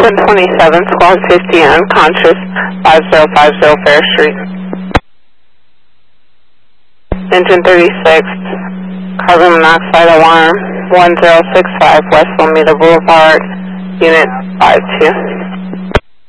1127, 1250, unconscious, 5050 Fair Street. Engine 36, carbon monoxide alarm, 1065 West Lomita Boulevard, Unit 52.